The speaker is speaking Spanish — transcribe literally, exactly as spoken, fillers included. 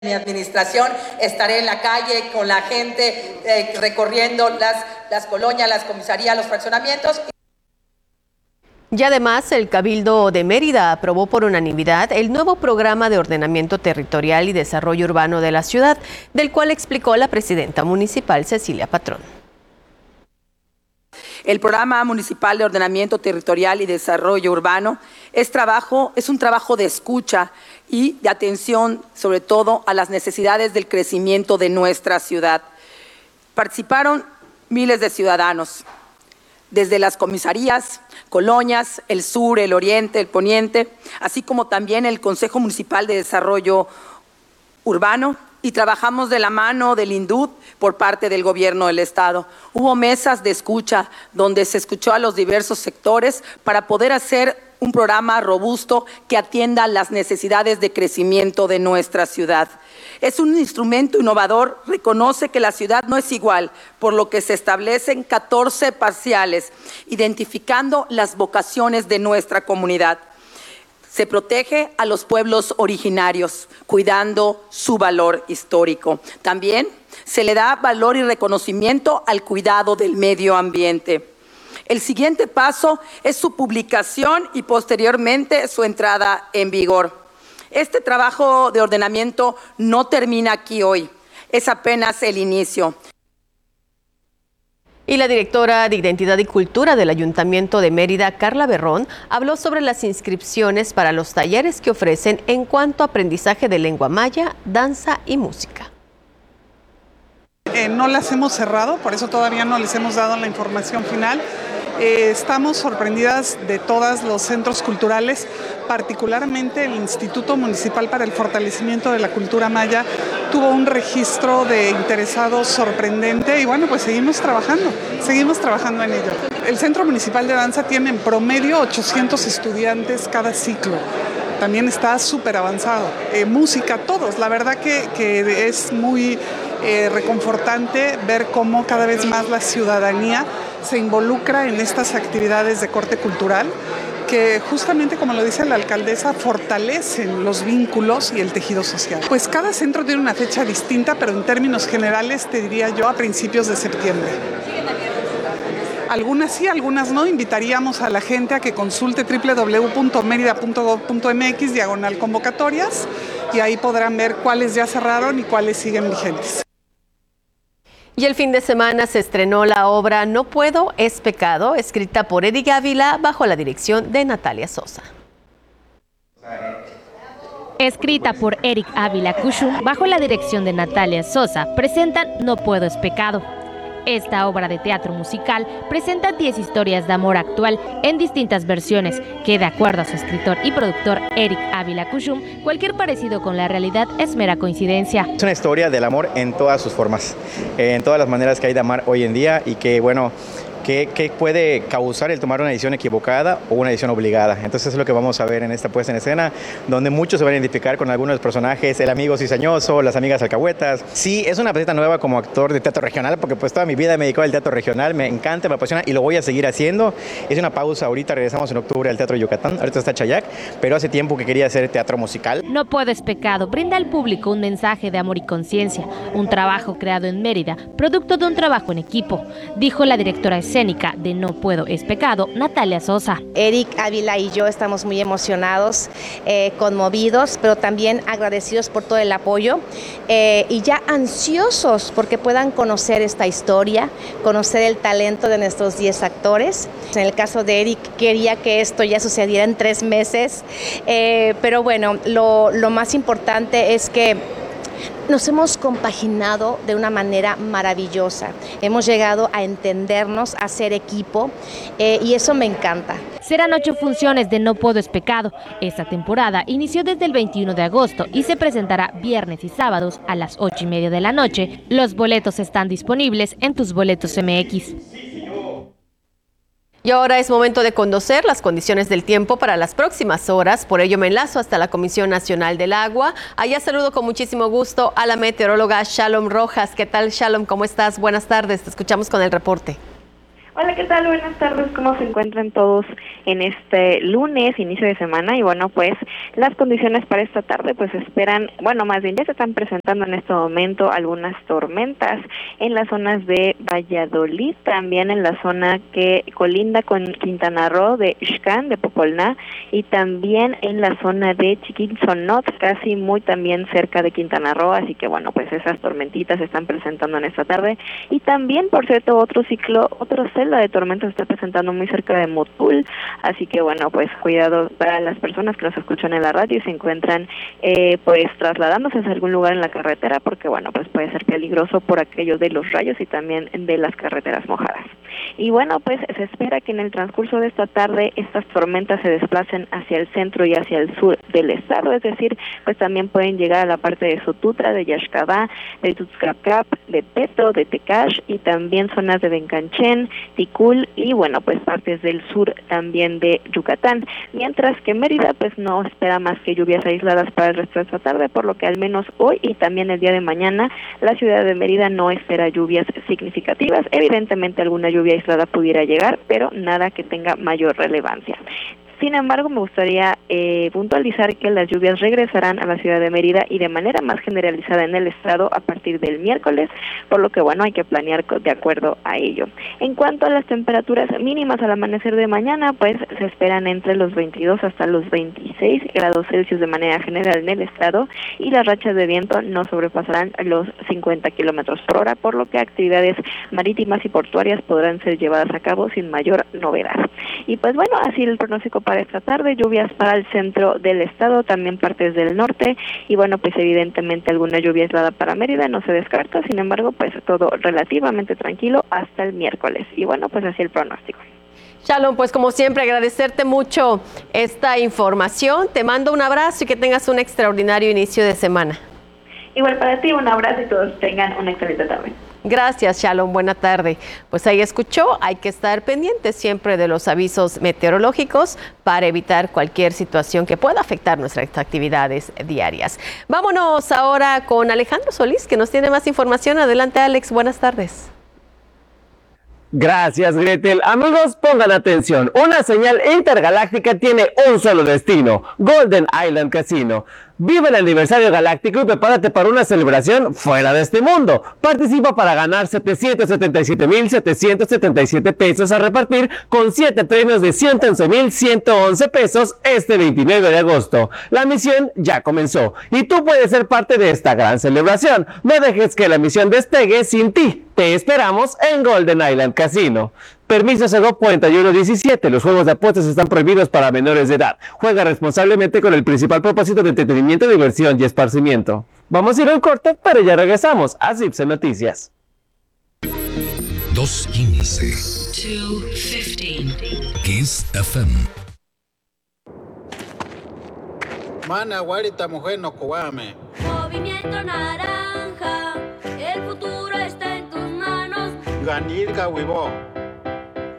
mi administración estaré en la calle con la gente, eh, recorriendo las, las colonias, las comisarías, los fraccionamientos. Y además, el Cabildo de Mérida aprobó por unanimidad el nuevo programa de ordenamiento territorial y desarrollo urbano de la ciudad, del cual explicó la presidenta municipal, Cecilia Patrón. El Programa Municipal de Ordenamiento Territorial y Desarrollo Urbano es, trabajo, es un trabajo de escucha y de atención, sobre todo, a las necesidades del crecimiento de nuestra ciudad. Participaron miles de ciudadanos, desde las comisarías, colonias, el sur, el oriente, el poniente, así como también el Consejo Municipal de Desarrollo Urbano, y trabajamos de la mano del INDUD por parte del gobierno del estado. Hubo mesas de escucha donde se escuchó a los diversos sectores para poder hacer un programa robusto que atienda las necesidades de crecimiento de nuestra ciudad. Es un instrumento innovador, reconoce que la ciudad no es igual, por lo que se establecen catorce parciales, identificando las vocaciones de nuestra comunidad. Se protege a los pueblos originarios, cuidando su valor histórico. También se le da valor y reconocimiento al cuidado del medio ambiente. El siguiente paso es su publicación y posteriormente su entrada en vigor. Este trabajo de ordenamiento no termina aquí hoy, es apenas el inicio. Y la directora de Identidad y Cultura del Ayuntamiento de Mérida, Carla Berrón, habló sobre las inscripciones para los talleres que ofrecen en cuanto a aprendizaje de lengua maya, danza y música. Eh, no las hemos cerrado, por eso todavía no les hemos dado la información final. Eh, estamos sorprendidas de todos los centros culturales, particularmente el Instituto Municipal para el Fortalecimiento de la Cultura Maya tuvo un registro de interesados sorprendente y bueno, pues seguimos trabajando, seguimos trabajando en ello. El Centro Municipal de Danza tiene en promedio ochocientos estudiantes cada ciclo. También está súper avanzado. Eh, música, todos. La verdad que, que es muy eh, reconfortante ver cómo cada vez más la ciudadanía se involucra en estas actividades de corte cultural que justamente, como lo dice la alcaldesa, fortalecen los vínculos y el tejido social. Pues cada centro tiene una fecha distinta, pero en términos generales te diría yo a principios de septiembre. Algunas sí, algunas no. Invitaríamos a la gente a que consulte doble u doble u doble u punto mérida punto gob punto eme equis diagonal convocatorias y ahí podrán ver cuáles ya cerraron y cuáles siguen vigentes. Y el fin de semana se estrenó la obra No Puedo, Es Pecado, escrita por Eric Ávila bajo la dirección de Natalia Sosa. Escrita por Eric Ávila Cushum bajo la dirección de Natalia Sosa, presentan No Puedo, Es Pecado. Esta obra de teatro musical presenta diez historias de amor actual en distintas versiones, que de acuerdo a su escritor y productor Eric Ávila Cushum, cualquier parecido con la realidad es mera coincidencia. Es una historia del amor en todas sus formas, en todas las maneras que hay de amar hoy en día y que, bueno, ¿Qué, ¿Qué puede causar el tomar una decisión equivocada o una decisión obligada? Entonces es lo que vamos a ver en esta puesta en escena, donde muchos se van a identificar con algunos de los personajes, el amigo cizañoso, las amigas alcahuetas. Sí, es una faceta nueva como actor de teatro regional, porque pues toda mi vida me he dedicado al teatro regional, me encanta, me apasiona y lo voy a seguir haciendo. Es una pausa, ahorita regresamos en octubre al Teatro Yucatán, ahorita está Chayac, pero hace tiempo que quería hacer teatro musical. No Puedo, Es Pecado brinda al público un mensaje de amor y conciencia, un trabajo creado en Mérida, producto de un trabajo en equipo, dijo la directora escénica de No Puedo, Es Pecado, Natalia Sosa. Eric Ávila y yo estamos muy emocionados, eh, conmovidos, pero también agradecidos por todo el apoyo eh, y ya ansiosos porque puedan conocer esta historia, conocer el talento de nuestros diez actores. En el caso de Eric, quería que esto ya sucediera en tres meses, eh, pero bueno, lo, lo más importante es que nos hemos compaginado de una manera maravillosa. Hemos llegado a entendernos, a ser equipo eh, y eso me encanta. Serán ocho funciones de No Puedo, Es Pecado. Esta temporada inició desde el veintiuno de agosto y se presentará viernes y sábados a las ocho y media de la noche. Los boletos están disponibles en Tus Boletos eme equis. Y ahora es momento de conocer las condiciones del tiempo para las próximas horas. Por ello me enlazo hasta la Comisión Nacional del Agua. Allá saludo con muchísimo gusto a la meteoróloga Shalom Rojas. ¿Qué tal, Shalom? ¿Cómo estás? Buenas tardes. Te escuchamos con el reporte. Hola, ¿qué tal? Buenas tardes. ¿Cómo se encuentran todos en este lunes, inicio de semana? Y bueno, pues las condiciones para esta tarde pues esperan, bueno, más bien ya se están presentando en este momento algunas tormentas en las zonas de Valladolid, también en la zona que colinda con Quintana Roo, de Xcán, de Pocolná, y también en la zona de Chiquinzonot, casi muy también cerca de Quintana Roo, así que bueno, pues esas tormentitas se están presentando en esta tarde. Y también, por cierto, otro ciclo, otro celda de tormentas se está presentando muy cerca de Motul, así que bueno, pues cuidado para las personas que nos escuchan en la radio y se encuentran eh, pues trasladándose hacia algún lugar en la carretera, porque bueno, pues puede ser peligroso por aquello de los rayos y también de las carreteras mojadas. Y bueno, pues se espera que en el transcurso de esta tarde estas tormentas se desplacen hacia el centro y hacia el sur del estado, es decir, pues también pueden llegar a la parte de Sotutra, de Yaxcabá, de Tuxtacap, de Peto, de Tecash y también zonas de Bencanchén, Ticul y bueno, pues partes del sur también de Yucatán, mientras que Mérida pues no espera más que lluvias aisladas para el resto de esta tarde, por lo que al menos hoy y también el día de mañana la ciudad de Mérida no espera lluvias significativas. Evidentemente alguna lluvia aislada pudiera llegar, pero nada que tenga mayor relevancia. Sin embargo, me gustaría eh, puntualizar que las lluvias regresarán a la ciudad de Mérida y de manera más generalizada en el estado a partir del miércoles, por lo que bueno, hay que planear de acuerdo a ello. En cuanto a las temperaturas mínimas al amanecer de mañana, pues se esperan entre los veintidós hasta los veintiséis grados Celsius de manera general en el estado, y las rachas de viento no sobrepasarán los cincuenta kilómetros por hora, por lo que actividades marítimas y portuarias podrán ser llevadas a cabo sin mayor novedad. Y pues bueno, así el pronóstico para para esta tarde, lluvias para el centro del estado, también partes del norte, y bueno, pues evidentemente alguna lluvia aislada para Mérida no se descarta, sin embargo, pues todo relativamente tranquilo hasta el miércoles, y bueno, pues así el pronóstico. Shalom, pues como siempre agradecerte mucho esta información, te mando un abrazo y que tengas un extraordinario inicio de semana. Igual para ti, un abrazo y todos tengan una excelente tarde. Gracias, Shalom. Buena tarde. Pues ahí escuchó, hay que estar pendientes siempre de los avisos meteorológicos para evitar cualquier situación que pueda afectar nuestras actividades diarias. Vámonos ahora con Alejandro Solís, que nos tiene más información. Adelante, Alex. Buenas tardes. Gracias, Gretel. Amigos, pongan atención. Una señal intergaláctica tiene un solo destino: Golden Island Casino. Vive el aniversario galáctico y prepárate para una celebración fuera de este mundo. Participa para ganar setecientos setenta y siete mil setecientos setenta y siete pesos a repartir con siete premios de ciento once mil ciento once pesos este veintinueve de agosto. La misión ya comenzó y tú puedes ser parte de esta gran celebración. No dejes que la misión despegue sin ti. Te esperamos en Golden Island Casino. Permiso Segov cuarenta y uno diecisiete. Los juegos de apuestas están prohibidos para menores de edad. Juega responsablemente con el principal propósito de entretenimiento, diversión y esparcimiento. Vamos a ir a un corte, pero ya regresamos a Zipse Noticias. dos quince. dos quince. Kiss F M. Mana, guarita, mujer, no coame. Movimiento Naranja, el futuro está en tus manos. Ganirga, huivo.